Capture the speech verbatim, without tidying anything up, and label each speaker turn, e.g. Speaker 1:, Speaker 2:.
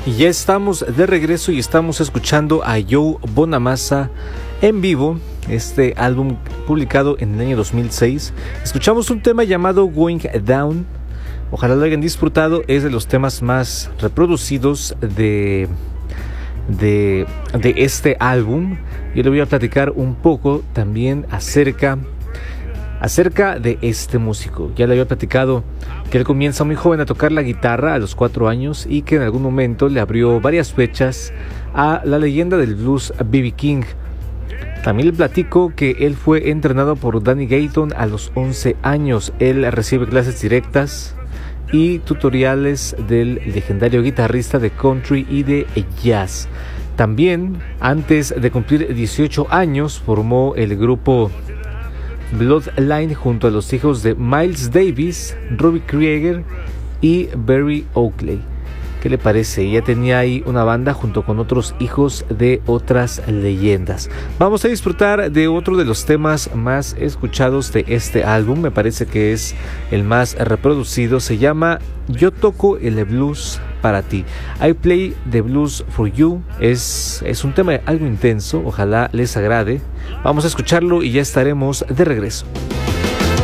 Speaker 1: Y ya estamos de regreso y estamos escuchando a Joe Bonamassa en vivo, este álbum publicado en el año dos mil seis. Escuchamos un tema llamado Going Down. Ojalá lo hayan disfrutado, es de los temas más reproducidos de, de, de este álbum. Yo le voy a platicar un poco también acerca Acerca de este músico. Ya le había platicado que él comienza muy joven a tocar la guitarra a los cuatro años y que en algún momento le abrió varias fechas a la leyenda del blues B B King. También le platico que él fue entrenado por Danny Gatton a los once años. Él recibe clases directas y tutoriales del legendario guitarrista de country y de jazz. También, antes de cumplir dieciocho años, formó el grupo Bloodline junto a los hijos de Miles Davis, Robbie Krieger y Barry Oakley. ¿Qué le parece? Ya tenía ahí una banda junto con otros hijos de otras leyendas. Vamos a disfrutar de otro de los temas más escuchados de este álbum. Me parece que es el más reproducido. Se llama Yo toco el blues para ti. I play the blues for you. Es, es un tema algo intenso. Ojalá les agrade. Vamos a escucharlo y ya estaremos de regreso.